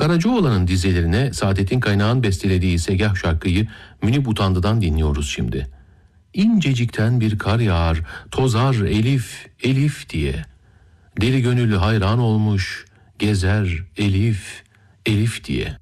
Karacaoğlan'ın dizelerine Saadettin Kaynağ'ın bestelediği Segah şarkıyı Münip Utandı'dan dinliyoruz şimdi. İncecikten bir kar yağar, tozar Elif, Elif diye. Deli gönül hayran olmuş, gezer Elif, Elif diye.